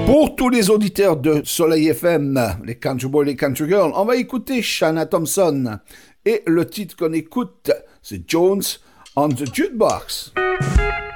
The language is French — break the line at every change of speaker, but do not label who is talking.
Pour tous les auditeurs de Soleil FM, les Country Boys, les Country Girls, on va écouter Shanna Thompson. Et le titre qu'on écoute, c'est Jones on the Jukebox.